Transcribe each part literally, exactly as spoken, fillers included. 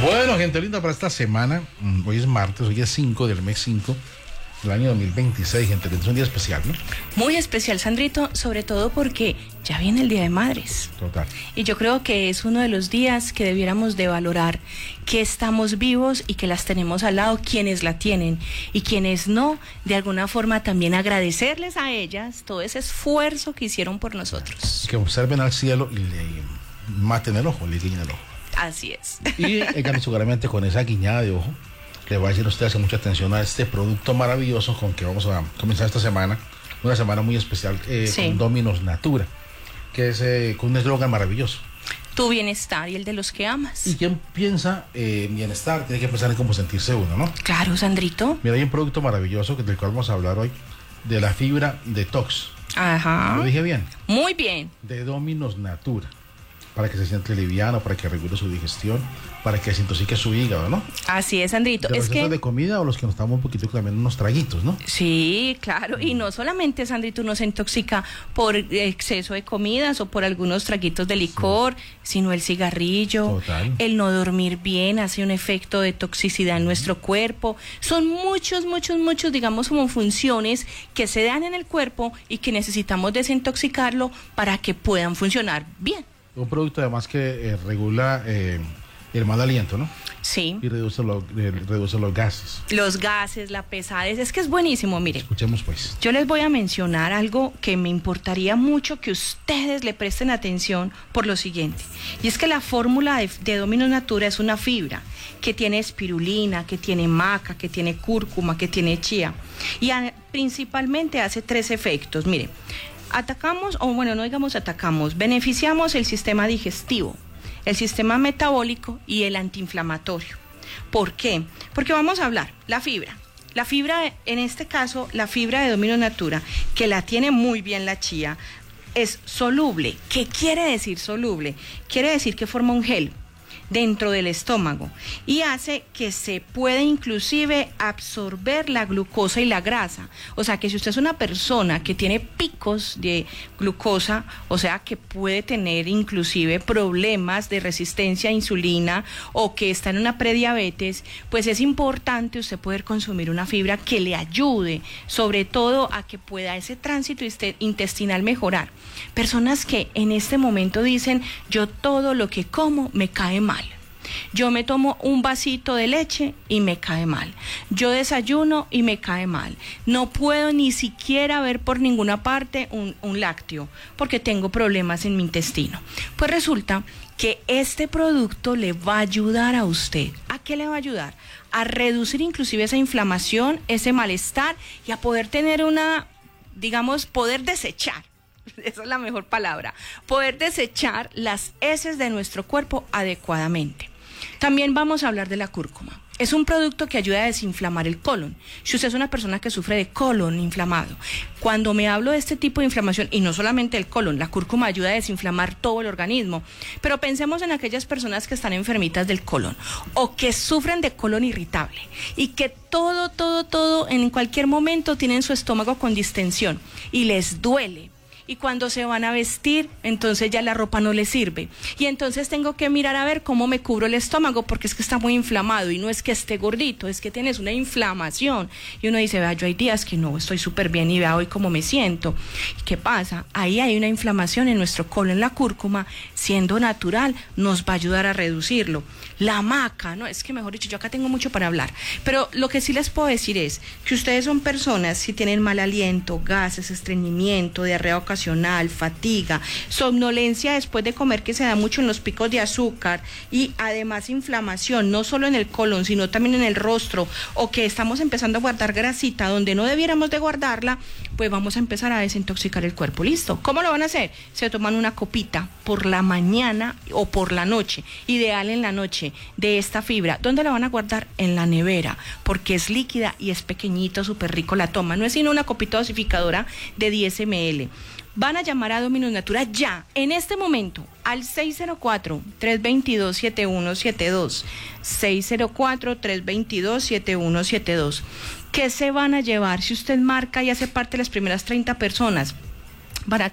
Bueno, gente linda, para esta semana, hoy es martes, hoy es cinco del mes cinco del año dos mil veintiséis, gente linda, es un día especial, ¿no? Muy especial, Sandrito, sobre todo porque ya viene el Día de Madres. Total. Y yo creo que es uno de los días que debiéramos de valorar que estamos vivos y que las tenemos al lado, quienes la tienen y quienes no, de alguna forma también agradecerles a ellas todo ese esfuerzo que hicieron por nosotros. Que observen al cielo y le maten el ojo, le guiñen el ojo. Así es. Y eh, seguramente con esa guiñada de ojo, le voy a decir a ustedes mucha atención a este producto maravilloso con que vamos a comenzar esta semana, una semana muy especial eh, sí. con Domino's Natura, que es eh, con un eslogan maravilloso. Tu bienestar y el de los que amas. Y quien piensa en eh, bienestar tiene que pensar en cómo sentirse uno, ¿no? Claro, Sandrito. Mira, hay un producto maravilloso del cual vamos a hablar hoy, de la fibra detox. Ajá. ¿Lo dije bien? Muy bien. De Domino's Natura, para que se siente liviano, para que regule su digestión, para que desintoxique su hígado, ¿no? Así es, Sandrito. ¿De es que de comida o los que nos estamos un poquito cambiando unos traguitos, no? Sí, claro, y no solamente, Sandrito, uno se intoxica por exceso de comidas o por algunos traguitos de licor, sí. sino el cigarrillo, Total. el no dormir bien hace un efecto de toxicidad en nuestro cuerpo. Son muchos, muchos, muchos, digamos, como funciones que se dan en el cuerpo y que necesitamos desintoxicarlo para que puedan funcionar bien. Un producto además que eh, regula eh, el mal aliento, ¿no? Sí. Y reduce, lo, eh, reduce los gases. Los gases, la pesadez, es que es buenísimo, mire. Escuchemos pues. Yo les voy a mencionar algo que me importaría mucho que ustedes le presten atención por lo siguiente. Y es que la fórmula de, de Domino's Natura es una fibra que tiene espirulina, que tiene maca, que tiene cúrcuma, que tiene chía. Y a, principalmente hace tres efectos, mire. Atacamos, o bueno, no digamos atacamos, beneficiamos el sistema digestivo, el sistema metabólico y el antiinflamatorio. ¿Por qué? Porque vamos a hablar, la fibra. La fibra, en este caso, la fibra de Domino's Natura, que la tiene muy bien la chía, es soluble. ¿Qué quiere decir soluble? Quiere decir que forma un gel dentro del estómago y hace que se pueda inclusive absorber la glucosa y la grasa. O sea que si usted es una persona que tiene picos de glucosa, o sea que puede tener inclusive problemas de resistencia a insulina o que está en una prediabetes, pues es importante usted poder consumir una fibra que le ayude, sobre todo a que pueda ese tránsito intestinal mejorar. Personas que en este momento dicen, yo todo lo que como me cae mal. Yo me tomo un vasito de leche y me cae mal. Yo desayuno y me cae mal. No puedo ni siquiera ver por ninguna parte un, un lácteo porque tengo problemas en mi intestino. Pues resulta que este producto le va a ayudar a usted. ¿A qué le va a ayudar? A reducir inclusive esa inflamación, ese malestar y a poder tener una, digamos, poder desechar. Esa es la mejor palabra. Poder desechar las heces de nuestro cuerpo adecuadamente. También vamos a hablar de la cúrcuma. Es un producto que ayuda a desinflamar el colon. Si usted es una persona que sufre de colon inflamado, cuando me hablo de este tipo de inflamación, y no solamente el colon, la cúrcuma ayuda a desinflamar todo el organismo, pero pensemos en aquellas personas que están enfermitas del colon o que sufren de colon irritable y que todo, todo, todo en cualquier momento tienen su estómago con distensión y les duele. Y cuando se van a vestir, entonces ya la ropa no les sirve. Y entonces tengo que mirar a ver cómo me cubro el estómago, porque es que está muy inflamado y no es que esté gordito, es que tienes una inflamación. Y uno dice, vea, yo hay días que no, estoy súper bien y vea hoy cómo me siento. ¿Qué pasa? Ahí hay una inflamación en nuestro colon. La cúrcuma, siendo natural, nos va a ayudar a reducirlo. La maca, no, es que mejor dicho, yo acá tengo mucho para hablar. Pero lo que sí les puedo decir es que ustedes son personas si tienen mal aliento, gases, estreñimiento, diarrea ocasional, fatiga, somnolencia después de comer que se da mucho en los picos de azúcar y además inflamación, no solo en el colon, sino también en el rostro, o que estamos empezando a guardar grasita donde no debiéramos de guardarla, pues vamos a empezar a desintoxicar el cuerpo. ¿Listo? ¿Cómo lo van a hacer? Se toman una copita por la mañana o por la noche, ideal en la noche, de esta fibra. ¿Dónde la van a guardar? En la nevera, porque es líquida y es pequeñito, súper rico la toma. No es sino una copita dosificadora de diez mililitros. Van a llamar a Domino's Natura ya, en este momento, al seis cero cuatro, tres dos dos, siete uno siete dos, seis cero cuatro, tres dos dos, siete uno siete dos. ¿Qué se van a llevar? Si usted marca y hace parte de las primeras treinta personas, van a tener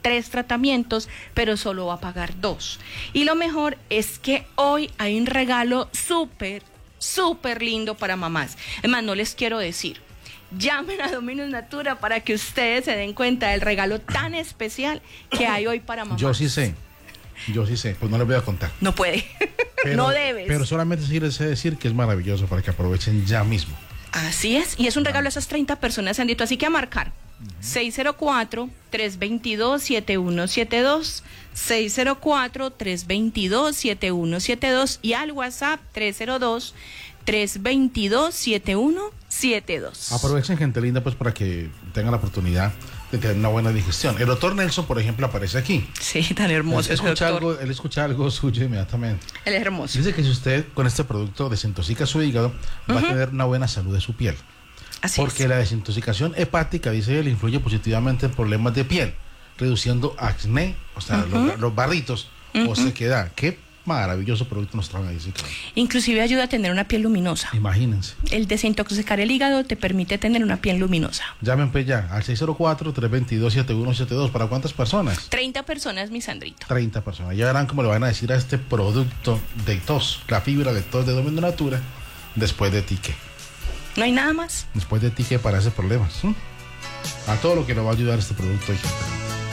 tres tratamientos, pero solo va a pagar dos. Y lo mejor es que hoy hay un regalo súper, súper lindo para mamás. Es más, no les quiero decir. Llamen a Dominus Natura para que ustedes se den cuenta del regalo tan especial que hay hoy para mamás. Yo sí sé, yo sí sé, pues no les voy a contar. No puede, pero, no debes. Pero solamente sí les sé decir que es maravilloso para que aprovechen ya mismo. Así es, y es un regalo a esas treinta personas, Sandito, así que a marcar. Uh-huh. seis cero cuatro, tres dos dos, siete uno siete dos, seis cero cuatro, tres dos dos, siete uno siete dos y al WhatsApp tres cero dos, tres dos dos, siete uno siete dos. Aprovechen, gente linda, pues para que tengan la oportunidad de tener una buena digestión. El doctor Nelson, por ejemplo, aparece aquí. Sí, tan hermoso. Él escucha, algo, él escucha algo suyo inmediatamente. Él es hermoso. Dice que si usted con este producto desintoxica su hígado, uh-huh, va a tener una buena salud de su piel. Así Porque es. La desintoxicación hepática, dice él, influye positivamente en problemas de piel, reduciendo acné, o sea, uh-huh, los, los barritos, uh-huh, o sequedad. Qué maravilloso producto nos traen ahí. Sí, claro. Inclusive ayuda a tener una piel luminosa. Imagínense. El desintoxicar el hígado te permite tener una piel luminosa. Llamen pues ya al seis cero cuatro, tres dos dos, siete uno siete dos. ¿Para cuántas personas? treinta personas, mi Sandrito. treinta personas. Ya verán cómo le van a decir a este producto de tos, la fibra de tos de Dominus Natura, después de tique. No hay nada más. Después de tique para ese problema. ¿Sí? A todo lo que le va a ayudar este producto, gente.